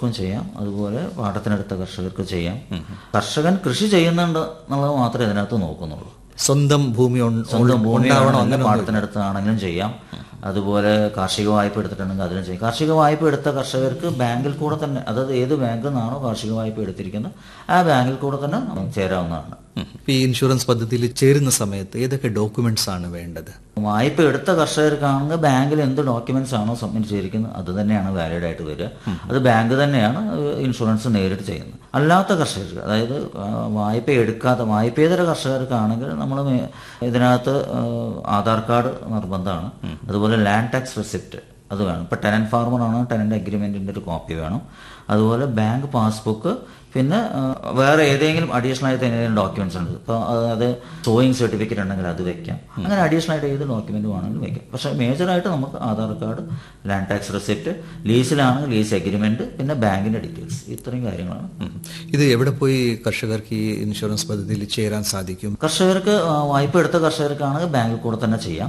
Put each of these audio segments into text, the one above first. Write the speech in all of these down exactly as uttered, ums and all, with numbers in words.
കർഷകർക്കും ചെയ്യാം, അതുപോലെ പാട്ടത്തിനെടുത്ത കർഷകർക്ക് ചെയ്യാം. കർഷകൻ കൃഷി ചെയ്യുന്നുണ്ട് എന്നുള്ളത് മാത്രമേ ഇതിനകത്ത് നോക്കുന്നുള്ളൂ. സ്വന്തം ഭൂമി സ്വന്തം ഭൂമി പാട്ടത്തിനടുത്താണെങ്കിലും ചെയ്യാം. അതുപോലെ കാർഷിക വായ്പ എടുത്തിട്ടുണ്ടെങ്കിൽ അതിനും ചെയ്യും. കാർഷിക വായ്പ എടുത്ത കർഷകർക്ക് ബാങ്കിൽ കൂടെ തന്നെ, അതായത് ഏത് ബാങ്കിൽ നിന്നാണോ കാർഷിക വായ്പ എടുത്തിരിക്കുന്നത് ആ ബാങ്കിൽ കൂടെ തന്നെ ചേരാവുന്നതാണ്. ഈ ഇൻഷുറൻസ് പദ്ധതിയിൽ ചേരുന്ന സമയത്ത് ഏതൊക്കെ ഡോക്യുമെന്റ്സ് ആണ് വേണ്ടത്? വായ്പ എടുത്ത കർഷകർക്കാണെങ്കിൽ ബാങ്കിൽ എന്ത് ഡോക്യുമെന്റ്സ് ആണോ സബ്മിറ്റ് ചെയ്തിരിക്കുന്നത് അത് തന്നെയാണ് വാലിഡ് ആയിട്ട് വരിക. അത് ബാങ്ക് തന്നെയാണ് ഇൻഷുറൻസ് നേരിട്ട് ചെയ്യുന്നത്. അല്ലാത്ത കർഷകർക്ക്, അതായത് വായ്പ എടുക്കാത്ത വായ്പേതര കർഷകർക്കാണെങ്കിൽ നമ്മൾ ഇതിനകത്ത് ആധാർ കാർഡ് നിർബന്ധമാണ്. അതുപോലെ ലാൻഡ് ടാക്സ് റെസിപ്റ്റ് അത് വേണം. ഇപ്പോൾ ടെനന്റ് ഫാർമറാണ്, ടെനന്റ് അഗ്രിമെന്റിന്റെ ഒരു കോപ്പി വേണം. അതുപോലെ ബാങ്ക് പാസ്ബുക്ക്, പിന്നെ വേറെ ഏതെങ്കിലും അഡീഷണൽ ആയിട്ട് എന്തെങ്കിലും ഡോക്യുമെന്റ്സ് ഉണ്ട്. ഇപ്പോൾ അത് സോയിങ് സർട്ടിഫിക്കറ്റ് ഉണ്ടെങ്കിൽ അത് വെക്കാം. അങ്ങനെ അഡീഷണൽ ആയിട്ട് ഏത് ഡോക്യുമെന്റ് വേണമെങ്കിലും വെക്കാം. പക്ഷേ മേജറായിട്ട് നമുക്ക് Aadhaar card, land tax receipt, ലീസിലാണെങ്കിൽ lease agreement, പിന്നെ ബാങ്കിന്റെ ഡീറ്റെയിൽസ്, ഇത്രയും കാര്യങ്ങളാണ്. ഇത് എവിടെ പോയി കർഷകർക്ക് ഈ ഇൻഷുറൻസ് പദ്ധതിയിൽ ചേരാൻ സാധിക്കും? കർഷകർക്ക് വായ്പ എടുത്ത കർഷകർക്കാണെങ്കിൽ ബാങ്കിൽ കൂടെ തന്നെ ചെയ്യാം.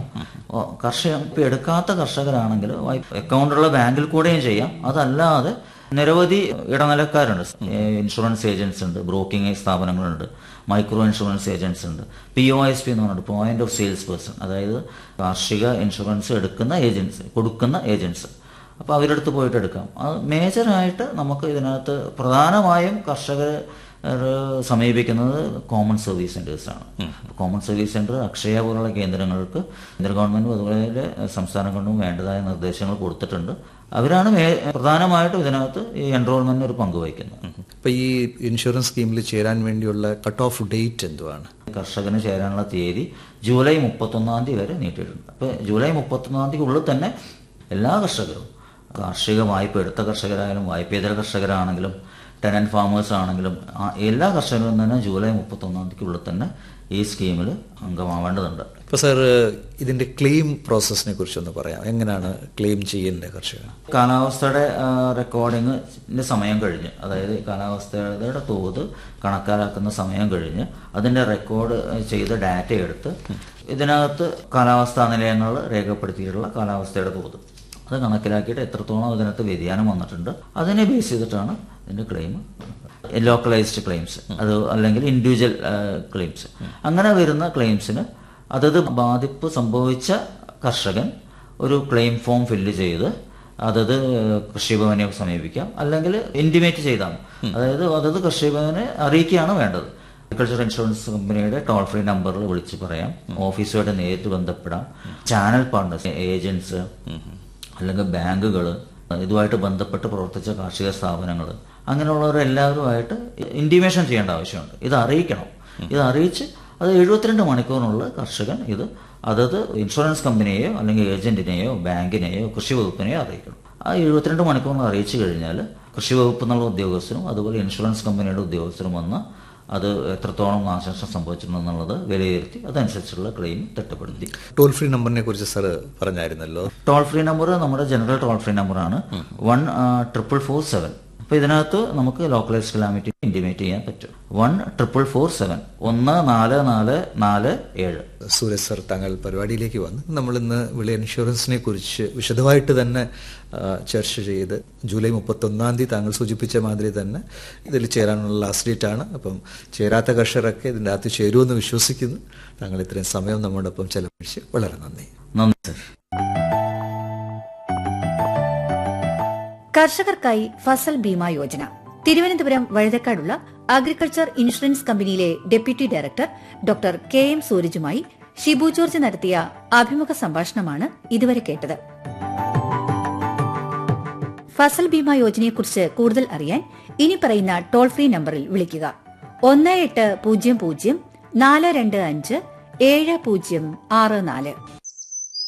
കർഷക എടുക്കാത്ത കർഷകരാണെങ്കിൽ വായ്പ അക്കൗണ്ടുള്ള ബാങ്കിൽ കൂടെയും ചെയ്യാം. അതല്ലാതെ നിരവധി ഇടനിലക്കാരുണ്ട്. ഇൻഷുറൻസ് ഏജൻസ് ഉണ്ട്, ബ്രോക്കിംഗ് സ്ഥാപനങ്ങളുണ്ട്, മൈക്രോ ഇൻഷുറൻസ് ഏജൻസ് ഉണ്ട്, പി ഒ എസ് പി എന്ന് പറഞ്ഞിട്ട് പോയിന്റ് ഓഫ് സെയിൽസ് പേഴ്സൺ, അതായത് കാർഷിക ഇൻഷുറൻസ് എടുക്കുന്ന ഏജൻസ്, കൊടുക്കുന്ന ഏജൻസ്. അപ്പോൾ അവരുടെ അടുത്ത് പോയിട്ട് എടുക്കാം. അത് മേജറായിട്ട് നമുക്ക് ഇതിനകത്ത് പ്രധാനമായും കർഷകർ സമീപിക്കുന്നത് common service സെന്റേഴ്സാണ്. Common service centre, Akshaya പോലുള്ള കേന്ദ്രങ്ങൾക്ക് കേന്ദ്ര ഗവൺമെന്റും അതുപോലെ സംസ്ഥാന ഗവൺമെന്റും വേണ്ടതായ നിർദ്ദേശങ്ങൾ കൊടുത്തിട്ടുണ്ട്. അവരാണ് പ്രധാനമായിട്ടും ഇതിനകത്ത് ഈ എൻറോൾമെന്റിന് ഒരു പങ്ക് വഹിക്കുന്നത്. അപ്പൊ ഈ ഇൻഷുറൻസ് സ്കീമിൽ ചേരാൻ വേണ്ടിയുള്ള കട്ട് ഓഫ് ഡേറ്റ് എന്തുവാണ്? കർഷകന് ചേരാനുള്ള തീയതി ജൂലൈ മുപ്പത്തൊന്നാം തീയതി വരെ നീട്ടിയിട്ടുണ്ട്. അപ്പൊ ജൂലൈ മുപ്പത്തൊന്നാം തീയതിക്കുള്ളിൽ തന്നെ എല്ലാ കർഷകരും, കാർഷിക വായ്പ എടുത്ത കർഷകരായാലും വായ്പേതര കർഷകരാണെങ്കിലും ടെനന്റ് ഫാമേഴ്സ് ആണെങ്കിലും എല്ലാ കർഷകരും തന്നെ ജൂലൈ മുപ്പത്തൊന്നാം തീയതിക്കുള്ളിൽ തന്നെ ഈ സ്കീമിൽ അംഗമാവേണ്ടതുണ്ട്. ഇപ്പൊ സാർ, ഇതിന്റെ ക്ലെയിം പ്രോസസ്സിനെ കുറിച്ചൊന്ന് പറയാം. എങ്ങനെയാണ് ക്ലെയിം ചെയ്യേണ്ടത് കർഷകർ? കാലാവസ്ഥയുടെ റെക്കോർഡിങ്ങിന്റെ സമയം കഴിഞ്ഞ്, അതായത് കാലാവസ്ഥയുടെ തോത് കണക്കാക്കുന്ന സമയം കഴിഞ്ഞ് അതിന്റെ റെക്കോർഡ് ചെയ്ത ഡാറ്റ എടുത്ത് ഇതിനകത്ത് കാലാവസ്ഥാ നിലയങ്ങൾ രേഖപ്പെടുത്തിയിട്ടുള്ള കാലാവസ്ഥയുടെ തോത് അത് കണക്കിലാക്കിയിട്ട് എത്രത്തോളം അതിനകത്ത് വ്യതിയാനം വന്നിട്ടുണ്ട് അതിനെ ബേസ് ചെയ്തിട്ടാണ് ഇതിന്റെ ക്ലെയിം. ലോക്കലൈസ്ഡ് ക്ലെയിംസ് അത് അല്ലെങ്കിൽ ഇൻഡിവിജ്വൽ ക്ലെയിംസ്, അങ്ങനെ വരുന്ന ക്ലെയിംസിന് അതത് ബാധിപ്പ് സംഭവിച്ച കർഷകൻ ഒരു ക്ലെയിം ഫോം ഫില്ല് ചെയ്ത് അതത് കൃഷിഭവനെ സമീപിക്കാം, അല്ലെങ്കിൽ ഇന്റിമേറ്റ് ചെയ്താണ്, അതായത് അതത് കൃഷിഭവനെ അറിയിക്കുകയാണ് വേണ്ടത്. അഗ്രികൾച്ചർ ഇൻഷുറൻസ് കമ്പനിയുടെ ടോൾ ഫ്രീ നമ്പറിൽ വിളിച്ച് പറയാം, ഓഫീസുമായിട്ട് നേരിട്ട് ബന്ധപ്പെടാം, ചാനൽ പാർട്ണേഴ്സ്, ഏജൻസ് അല്ലെങ്കിൽ ബാങ്കുകൾ, ഇതുമായിട്ട് ബന്ധപ്പെട്ട് പ്രവർത്തിച്ച കാർഷിക സ്ഥാപനങ്ങൾ, അങ്ങനെയുള്ളവരെല്ലാവരുമായിട്ട് ഇന്റിമേഷൻ ചെയ്യേണ്ട ആവശ്യമുണ്ട്. ഇത് അറിയിക്കണം. ഇത് അറിയിച്ച് അത് എഴുപത്തിരണ്ട് മണിക്കൂറിനുള്ള കർഷകൻ ഇത് അതത് ഇൻഷുറൻസ് കമ്പനിയെയോ അല്ലെങ്കിൽ ഏജന്റിനെയോ ബാങ്കിനെയോ കൃഷി വകുപ്പിനെയോ അറിയിക്കണം. ആ എഴുപത്തിരണ്ട് മണിക്കൂറിന് അറിയിച്ചു കഴിഞ്ഞാൽ കൃഷി വകുപ്പ് എന്നുള്ള ഉദ്യോഗസ്ഥരും അതുപോലെ ഇൻഷുറൻസ് കമ്പനിയുടെ ഉദ്യോഗസ്ഥരും വന്ന് അത് എത്രത്തോളം നാശനഷ്ടം സംഭവിച്ചിട്ടുണ്ടെന്നുള്ളത് വിലയിരുത്തി അതനുസരിച്ചുള്ള ക്ലെയിം തിട്ടപ്പെടുത്തി. ടോൾ ഫ്രീ നമ്പറിനെ കുറിച്ച് സാർ പറഞ്ഞായിരുന്നല്ലോ. ടോൾ ഫ്രീ നമ്പർ നമ്മുടെ ജനറൽ ടോൾ ഫ്രീ നമ്പറാണ് വൺ ട്രിപ്പിൾ ഫോർ സെവൻ. അപ്പൊ ഇതിനകത്ത് നമുക്ക് ലോക്കലൈസ്ഡ് കലാമിറ്റി ഇന്റിമേറ്റ് ചെയ്യാൻ പറ്റും. വൺ ട്രിപ്പിൾ ഫോർ സെവൻ ഒന്ന് നാല് നാല് നാല് ഏഴ്. സൂരജ് സർ, താങ്കൾ പരിപാടിയിലേക്ക് വന്ന് നമ്മൾ ഇന്ന് വിള ഇൻഷുറൻസിനെ കുറിച്ച് വിശദമായിട്ട് തന്നെ ചർച്ച ചെയ്ത് ജൂലൈ മുപ്പത്തൊന്നാം തീയതി താങ്കൾ സൂചിപ്പിച്ച മാതിരി തന്നെ ഇതിൽ ചേരാനുള്ള ലാസ്റ്റ് ഡേറ്റ് ആണ്. അപ്പം ചേരാത്ത കർഷകരൊക്കെ ഇതിൻ്റെ അകത്ത് ചേരുമെന്ന് വിശ്വസിക്കുന്നു. താങ്കൾ ഇത്രയും സമയം നമ്മോടൊപ്പം ചെലവഴിച്ച് വളരെ നന്ദി. നന്ദി സർ. കർഷകർക്കായി ഫസൽ ബീമാ യോജന. തിരുവനന്തപുരം വഴുതക്കാടുള്ള അഗ്രികൾച്ചർ ഇൻഷുറൻസ് കമ്പനിയിലെ deputy director doctor K M സൂരജുമായി Shibu George നടത്തിയ അഭിമുഖ സംഭാഷണമാണ് ഇതുവരെ കേട്ടത്. ഫസൽ ബീമാ യോജനയെക്കുറിച്ച് കൂടുതൽ അറിയാൻ ഇനി പറയുന്ന ടോൾ ഫ്രീ നമ്പറിൽ വിളിക്കുക. ഒന്ന് എട്ട് പൂജ്യം പൂജ്യം നാല് രണ്ട് അഞ്ച് ഏഴ് പൂജ്യം ആറ് നാല്.